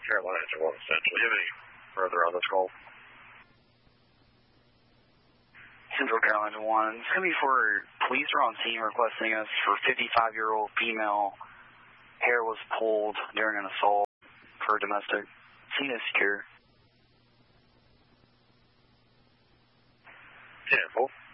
Carolina to 1 Central. Do you have any further on this call? Central Carolina 1. It's going to be for police are on scene requesting us for 55-year-old female. Hair was pulled during an assault for domestic. Scene is secure. 10-4.